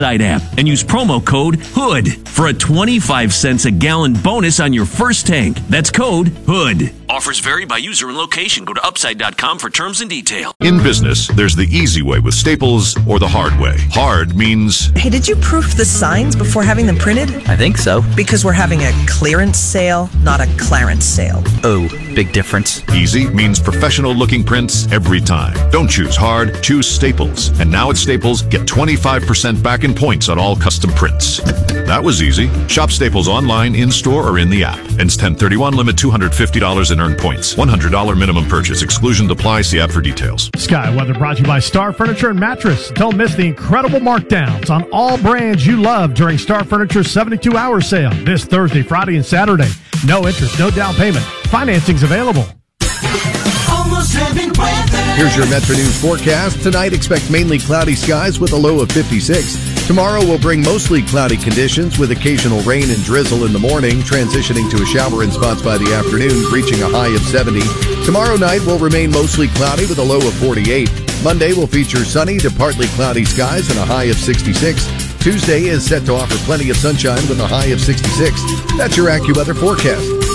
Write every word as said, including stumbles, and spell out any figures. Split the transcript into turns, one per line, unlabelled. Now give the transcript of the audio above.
app and use promo code HOOD for a twenty-five cents a gallon bonus on your first tank. That's code HOOD. Offers vary by user and location. Go to upside dot com for terms and detail.
In business, there's the easy way with Staples or the hard way. Hard means...
Hey, did you proof the signs before having them printed?
I think so.
Because we're having a clearance sale, not a clarence sale.
Oh, big difference.
Easy means professional-looking prints every time. Don't choose hard, choose Staples. And now at Staples, get twenty-five percent back in points on all custom prints. That was easy. Shop Staples online, in-store, or in the app. Ends ten thirty-one, limit two hundred fifty dollars in earned points. one hundred dollars minimum purchase. Exclusion to apply. See app for details.
Sky Weather brought to you by Star Furniture and Mattress. Don't miss the incredible markdowns on all brands you love during Star Furniture's seventy-two hour sale this Thursday, Friday, and Saturday. No interest, no down payment. Financing's available.
Almost heaven weather.
Here's your Metro News forecast. Tonight, expect mainly cloudy skies with a low of fifty-six. Tomorrow will bring mostly cloudy conditions with occasional rain and drizzle in the morning, transitioning to a shower in spots by the afternoon, reaching a high of seventy. Tomorrow night will remain mostly cloudy with a low of forty-eight. Monday will feature sunny to partly cloudy skies and a high of sixty-six. Tuesday is set to offer plenty of sunshine with a high of sixty-six. That's your AccuWeather forecast.